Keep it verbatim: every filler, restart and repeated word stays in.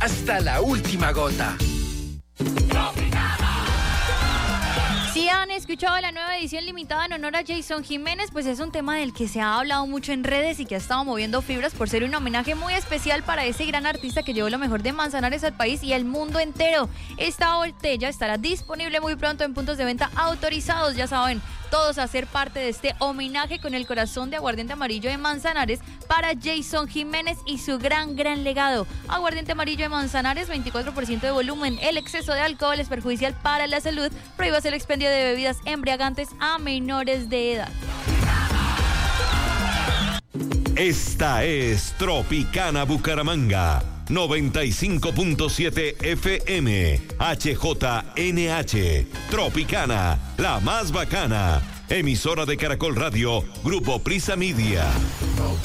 hasta la última gota. Si han escuchado la nueva edición limitada en honor a Jason Jiménez, pues es un tema del que se ha hablado mucho en redes y que ha estado moviendo fibras por ser un homenaje muy especial para ese gran artista que llevó lo mejor de Manzanares al país y al mundo entero. Esta botella estará disponible muy pronto en puntos de venta autorizados, ya saben, todos a ser parte de este homenaje con el corazón de aguardiente amarillo de Manzanares para Jason Jiménez y su gran, gran legado. Aguardiente amarillo de Manzanares, veinticuatro por ciento de volumen. El exceso de alcohol es perjudicial para la salud. Prohíbase el expendio de bebidas embriagantes a menores de edad. Esta es Tropicana Bucaramanga, noventa y cinco punto siete F M, H J N H, Tropicana, la más bacana, emisora de Caracol Radio, Grupo Prisa Media.